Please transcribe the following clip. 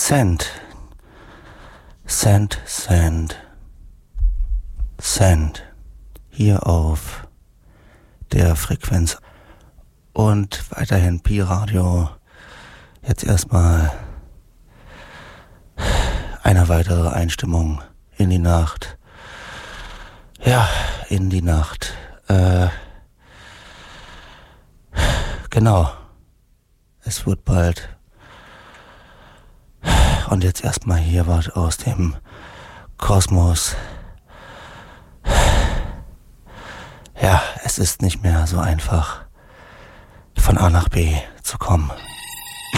Sand. Sand, Sand, Sand. Hier auf der Frequenz. Und weiterhin Pi-Radio. Jetzt erstmal eine weitere Einstimmung in die Nacht. Ja, in die Nacht. Genau. Es wird bald. Und jetzt erstmal hier was aus dem Kosmos. Ja, es ist nicht mehr so einfach, von A nach B zu kommen.